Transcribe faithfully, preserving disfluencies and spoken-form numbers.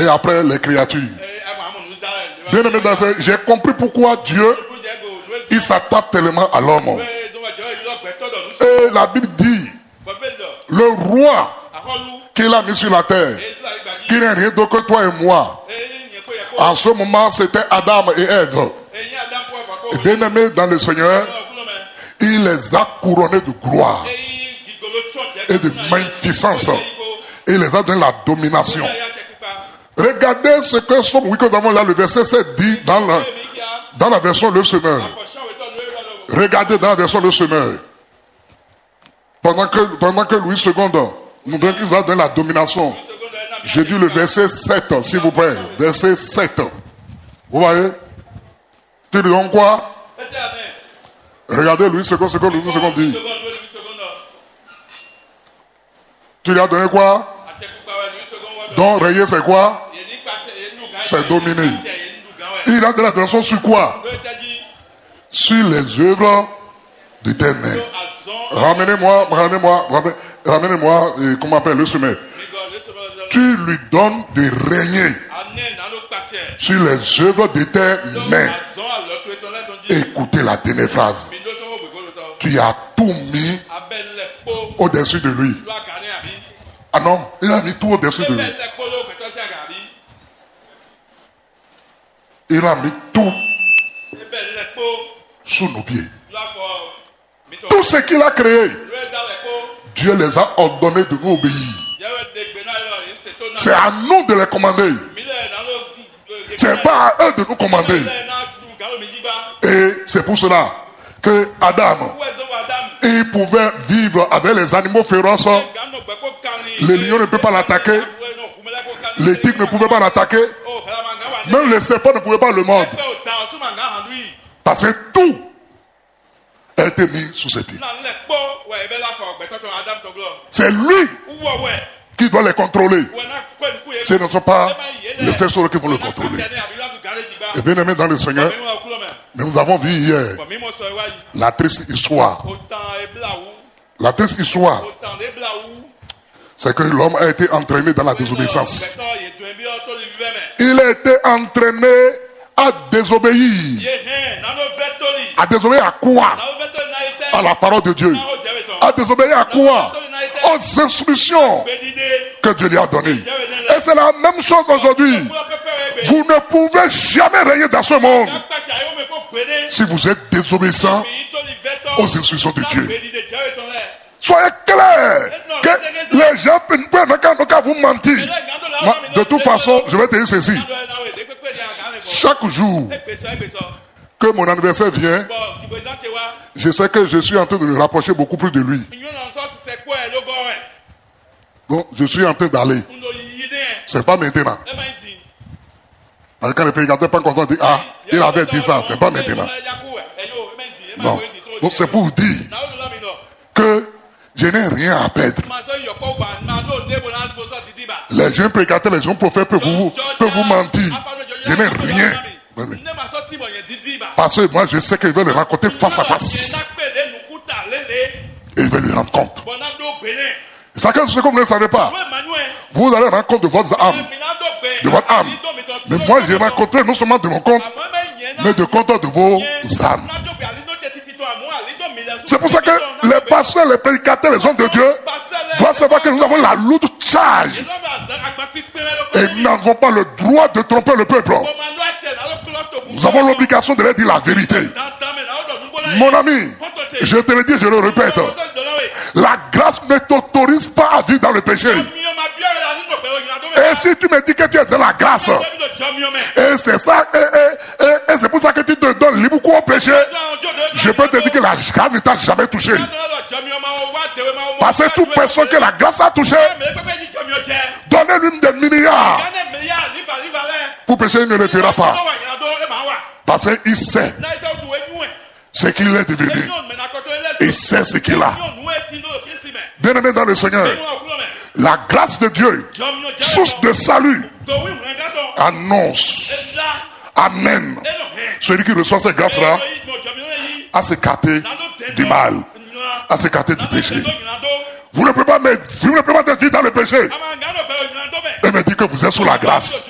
et après les créatures. Bien aimé dans le frère, j'ai compris pourquoi Dieu, il s'attaque tellement à l'homme. Et la Bible dit, le roi qu'il a mis sur la terre, qui n'est rien d'autre que toi et moi. En ce moment, c'était Adam et Ève. Et bien aimé dans le Seigneur, il les a couronnés de gloire et de magnificence. Et il les a donné la domination. Regardez ce que Somme huit que nous avons là, le verset sept dit dans la, dans la version Le Semeur. Regardez dans la version Le Semeur. Pendant que, pendant que Louis deux nous donne, il va donner la domination. J'ai dit le verset sept, s'il vous plaît. Verset sept. Vous voyez? Tu lui donnes quoi? Regardez Louis deux ce que Louis deux dit. Tu lui as donné quoi? Donc, rayer, c'est quoi? C'est dominer. Il a de la domination sur quoi? Sur les œuvres de tes mains. Ramenez-moi, ramenez-moi, ramenez-moi, comment on appelle le sommet. Tu lui donnes de régner sur les œuvres de tes mains. Écoutez la dernière phrase. Tu as tout mis au-dessus de lui. Ah non, il a mis tout au-dessus de lui. Il a mis tout sous nos pieds. Tout ce qu'il a créé, Dieu les a ordonnés de nous obéir. C'est à nous de les commander. C'est pas à eux de nous commander. Et c'est pour cela que Adam, il pouvait vivre avec les animaux féroces. Les lions ne peuvent pas l'attaquer. Les tigres ne pouvaient pas l'attaquer. Même les serpents ne pouvaient pas le mordre. Parce que tout a été mis sous ses pieds. C'est lui qui doit les contrôler. Ce ne sont pas les sœurs qui vont le contrôler. Et bien aimé dans le Seigneur, mais nous avons vu hier la triste histoire. La triste histoire, c'est que l'homme a été entraîné dans la désobéissance. Il a été entraîné à désobéir. À désobéir à quoi? À la parole de Dieu. À désobéir à quoi? Aux instructions que Dieu lui a données. Et c'est la même chose aujourd'hui. Vous ne pouvez jamais régner dans ce monde si vous êtes désobéissant aux instructions de Dieu. Soyez clairs que les gens ne peuvent pas vous mentir. De toute façon, je vais te dire ceci. Chaque jour que mon anniversaire vient, je sais que je suis en train de me rapprocher beaucoup plus de lui. Donc, je suis en train d'aller. C'est pas maintenant. Parce que quand le prédicateur pas content, dit, ah, il avait dit ça, c'est pas maintenant. Non. Donc, c'est pour vous dire que je n'ai rien à perdre. Les jeunes prédicateurs, les jeunes prophètes peuvent vous, peuvent vous mentir. Je n'ai rien. Parce que moi, je sais qu'ils veulent le rencontrer face à face. Et ils veulent le rendre compte. C'est ce que vous ne savez pas. Vous allez rendre compte de votre âme. De votre âme. Mais moi, j'ai rencontré non seulement de mon compte, mais de compte de vos âmes. C'est pour ça que les pasteurs, les prédicateurs, les hommes de Dieu doivent savoir que nous avons la lourde charge. Et nous n'avons pas le droit de tromper le peuple. Nous avons l'obligation de leur dire la vérité. Mon ami, je te le dis, je le répète. La grâce ne t'autorise pas à vivre dans le péché. Et si tu me dis que tu es dans la grâce, et c'est ça, et, et, et, et c'est pour ça que tu te donnes libre au péché, je peux te dire que la grâce ne t'a jamais touché. Parce que toute personne que la grâce a touché, donnez-lui des milliards. Pour pécher, il ne le fera pas. Parce qu'il sait ce qu'il est devenu. Il sait ce qu'il a. Bien aimé dans le Seigneur, la grâce de Dieu, source de salut, annonce, amène celui qui reçoit cette grâce-là à s'écarter du mal, à s'écarter du péché. Vous ne pouvez pas mettre, vous ne pouvez pas être dans le péché et me dire que vous êtes sous la grâce.